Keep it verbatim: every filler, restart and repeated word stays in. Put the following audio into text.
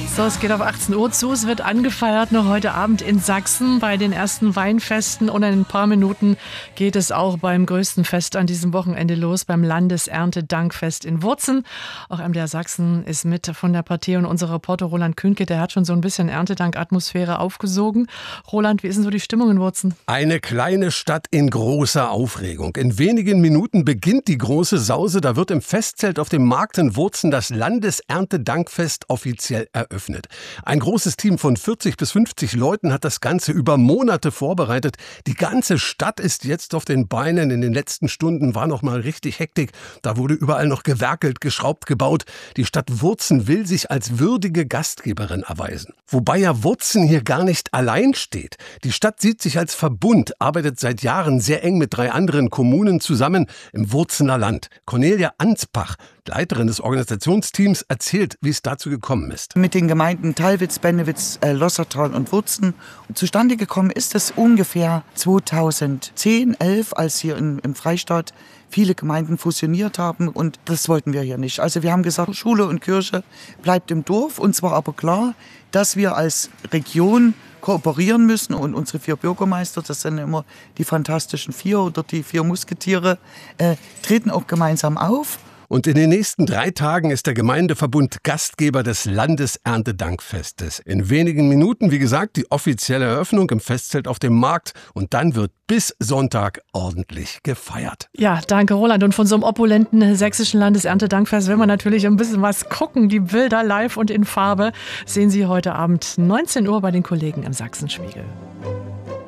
So, es geht auf achtzehn Uhr zu. Es wird angefeiert noch heute Abend in Sachsen bei den ersten Weinfesten. Und in ein paar Minuten geht es auch beim größten Fest an diesem Wochenende los, beim Landeserntedankfest in Wurzen. Auch M D R Sachsen ist mit von der Partie und unser Reporter Roland Kühnke, der hat schon so ein bisschen Erntedank-Atmosphäre aufgesogen. Roland, wie ist denn so die Stimmung in Wurzen? Eine kleine Stadt in großer Aufregung. In wenigen Minuten beginnt die große Sause. Da wird im Festzelt auf dem Markt in Wurzen das Landeserntedankfest offiziell eröffnet. Ein großes Team von vierzig bis fünfzig Leuten hat das Ganze über Monate vorbereitet. Die ganze Stadt ist jetzt auf den Beinen. In den letzten Stunden war noch mal richtig Hektik. Da wurde überall noch gewerkelt, geschraubt, gebaut. Die Stadt Wurzen will sich als würdige Gastgeberin erweisen. Wobei ja Wurzen hier gar nicht allein steht. Die Stadt sieht sich als Verbund, arbeitet seit Jahren sehr eng mit drei anderen Kommunen zusammen im Wurzener Land. Cornelia Anspach, Leiterin des Organisationsteams, erzählt, wie es dazu gekommen ist. Mit den Gemeinden Thalwitz, Bennewitz, äh, Lossertal und Wurzen. Zustande gekommen ist es ungefähr zweitausendzehn, elf, als hier in, im Freistaat viele Gemeinden fusioniert haben, und das wollten wir hier nicht. Also wir haben gesagt, Schule und Kirche bleibt im Dorf, und zwar aber klar, dass wir als Region kooperieren müssen, und unsere vier Bürgermeister, das sind immer die fantastischen vier oder die vier Musketiere, äh, treten auch gemeinsam auf. Und in den nächsten drei Tagen ist der Gemeindeverbund Gastgeber des Landeserntedankfestes. In wenigen Minuten, wie gesagt, die offizielle Eröffnung im Festzelt auf dem Markt. Und dann wird bis Sonntag ordentlich gefeiert. Ja, danke Roland. Und von so einem opulenten sächsischen Landeserntedankfest will man natürlich ein bisschen was gucken. Die Bilder live und in Farbe sehen Sie heute Abend neunzehn Uhr bei den Kollegen im Sachsenspiegel.